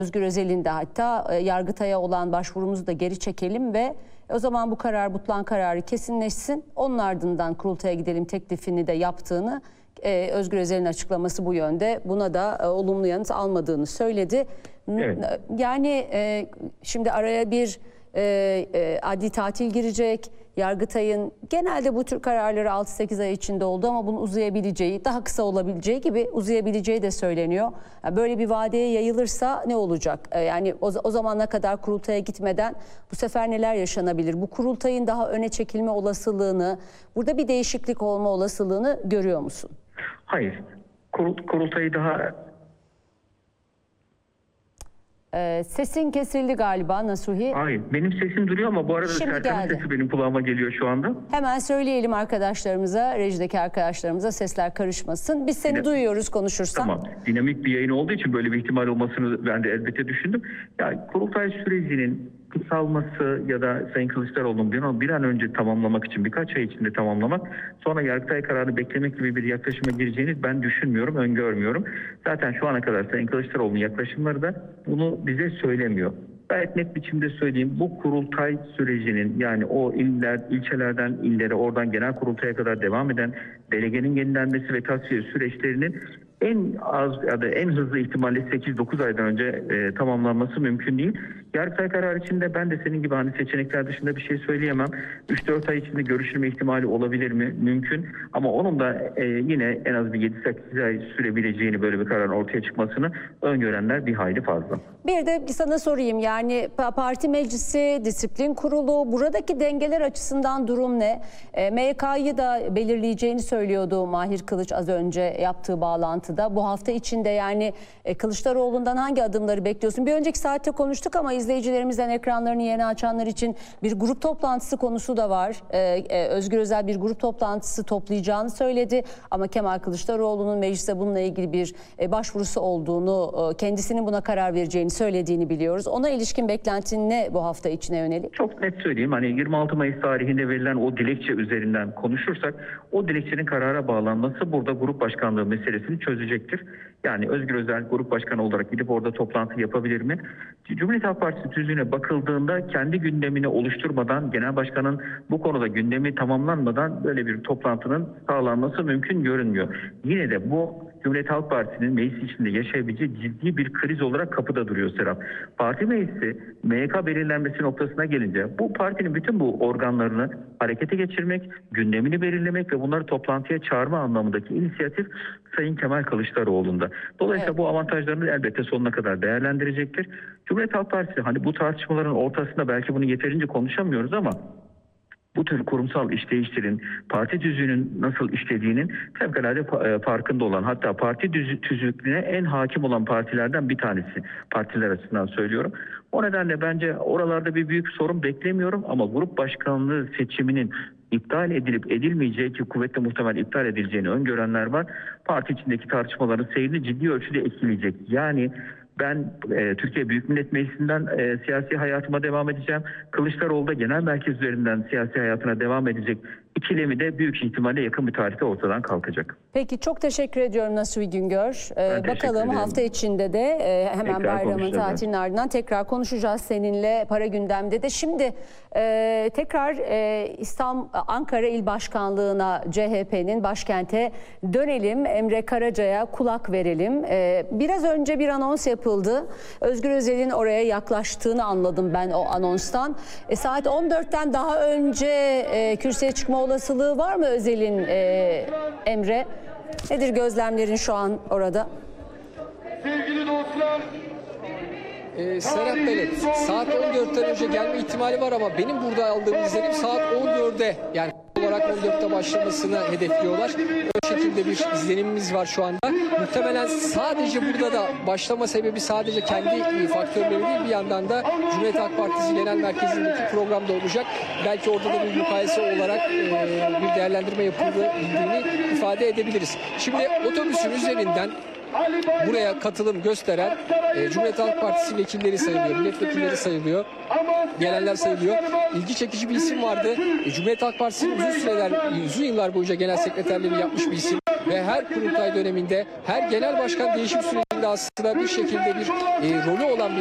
Özgür Özel'in de hatta Yargıtay'a olan başvurumuzu da geri çekelim ve o zaman bu karar, butlan kararı kesinleşsin. Onun ardından kurultaya gidelim teklifini de yaptığını, Özgür Özel'in açıklaması bu yönde. Buna da olumlu yanıt almadığını söyledi. Evet. Yani şimdi araya bir adli tatil girecek. Yargıtay'ın genelde bu tür kararları 6-8 ay içinde oldu ama bunun uzayabileceği, daha kısa olabileceği gibi uzayabileceği de söyleniyor. Böyle bir vadeye yayılırsa ne olacak? Yani o zamana kadar kurultaya gitmeden bu sefer neler yaşanabilir? Bu kurultayın daha öne çekilme olasılığını, burada bir değişiklik olma olasılığını görüyor musun? Hayır. Kurultayı daha... Sesin kesildi galiba Nasuhi. Hayır, benim sesim duruyor ama bu arada Serkan'ın sesi benim kulağıma geliyor şu anda. Hemen söyleyelim arkadaşlarımıza, rejideki arkadaşlarımıza, sesler karışmasın. Biz seni duyuyoruz konuşursan. Tamam, dinamik bir yayın olduğu için böyle bir ihtimal olmasını ben de elbette düşündüm. Yani kurultay sürecinin kısalması ya da Sayın Kılıçdaroğlu'nun bir an önce tamamlamak için, birkaç ay içinde tamamlamak, sonra Yargıtay kararını beklemek gibi bir yaklaşıma gireceğini ben düşünmüyorum, öngörmüyorum. Zaten şu ana kadar Sayın Kılıçdaroğlu'nun yaklaşımları da bunu bize söylemiyor. Gayet net biçimde söyleyeyim, bu kurultay sürecinin, yani o ilçelerden illere, oradan genel kurultaya kadar devam eden delegenin yenilenmesi ve tasfiye süreçlerinin en az ya da en hızlı ihtimalle 8-9 aydan önce tamamlanması mümkün değil. Yargıtay kararı içinde ben de senin gibi hani seçenekler dışında bir şey söyleyemem. 3-4 ay içinde görüşülme ihtimali olabilir mi? Mümkün. Ama onun da yine en az bir 7-8 ay sürebileceğini, böyle bir kararın ortaya çıkmasını öngörenler bir hayli fazla. Bir de sana sorayım, yani parti meclisi, disiplin kurulu, buradaki dengeler açısından durum ne? MYK'yı da belirleyeceğini söylüyordu Mahir Kılıç az önce yaptığı bağlantıda. Bu hafta içinde yani Kılıçdaroğlu'ndan hangi adımları bekliyorsun? Bir önceki saatte konuştuk ama izleyicilerimizden ekranlarını yeni açanlar için bir grup toplantısı konusu da var. Özgür Özel bir grup toplantısı toplayacağını söyledi ama Kemal Kılıçdaroğlu'nun mecliste bununla ilgili bir başvurusu olduğunu, kendisinin buna karar vereceğini söylediğini biliyoruz. Ona ilişkin beklentin ne bu hafta içine yönelik? Çok net söyleyeyim. Hani 26 Mayıs tarihinde verilen o dilekçe üzerinden konuşursak, o dilekçenin karara bağlanması burada grup başkanlığı meselesini çözecektir. Yani Özgür Özel grup başkanı olarak gidip orada toplantı yapabilir mi? Cumhuriyet Halk Partisi tüzüğüne bakıldığında kendi gündemini oluşturmadan, genel başkanın bu konuda gündemi tamamlanmadan böyle bir toplantının sağlanması mümkün görünmüyor. Yine de bu Cumhuriyet Halk Partisi'nin meclis içinde yaşayabileceği ciddi bir kriz olarak kapıda duruyor Serap. Parti meclisi MYK belirlenmesi noktasına gelince bu partinin bütün bu organlarını harekete geçirmek, gündemini belirlemek ve bunları toplantıya çağırma anlamındaki inisiyatif Sayın Kemal Kılıçdaroğlu'nda. Dolayısıyla bu avantajlarını elbette sonuna kadar değerlendirecektir. Cumhuriyet Halk Partisi, hani bu tartışmaların ortasında belki bunu yeterince konuşamıyoruz ama bu tür kurumsal işleyişlerin, parti tüzüğünün nasıl işlediğinin fevkalade farkında olan, hatta parti tüzüğüne en hakim olan partilerden bir tanesi. Partiler açısından söylüyorum. O nedenle bence oralarda bir büyük sorun beklemiyorum ama grup başkanlığı seçiminin iptal edilip edilmeyeceği, ki kuvvetle muhtemel iptal edileceğini öngörenler var. Parti içindeki tartışmaların seyrini ciddi ölçüde etkileyecek. Yani ben Türkiye Büyük Millet Meclisi'nden siyasi hayatıma devam edeceğim. Kılıçdaroğlu da genel merkez üzerinden siyasi hayatına devam edecek. İkilemi de büyük ihtimalle yakın bir tarihte ortadan kalkacak. Peki, çok teşekkür ediyorum Nasuhi Güngör. Bakalım hafta içinde de hemen tekrar bayramın tatilinin ardından tekrar konuşacağız seninle para gündemde de. Şimdi tekrar Ankara İl Başkanlığı'na, CHP'nin başkente dönelim. Emre Karaca'ya kulak verelim. Biraz önce bir anons yapıldı. Özgür Özel'in oraya yaklaştığını anladım ben o anonstan. Saat 14'ten daha önce kürsüye çıkma olasılığı var mı Özel'in, Emre? Nedir gözlemlerin şu an orada? Sevgili dostlar, Serap Belet, saat 14'ten önce gelme ihtimali var ama benim burada aldığım izlenim saat 14'e, yani olarak 14'te başlamasını hedefliyorlar. O şekilde bir izlenimimiz var şu anda. Muhtemelen sadece burada da başlama sebebi sadece kendi faktörleri değil, bir yandan da Cumhuriyet Halk Partisi Genel Merkezi'ndeki programda olacak. Belki orada da bir mukayese olarak bir değerlendirme yapıldığını ifade edebiliriz. Şimdi otobüsün üzerinden buraya katılım gösteren Cumhuriyet Halk Partisi vekilleri sayılıyor, milletvekilleri sayılıyor, gelenler sayılıyor. İlgi çekici bir isim vardı. Cumhuriyet Halk Partisi'nin uzun yıllar boyunca genel sekreterliğini yapmış bir isim. ve her kurultay döneminde, her genel başkan değişim sürecinde aslında bir şekilde bir rolü olan bir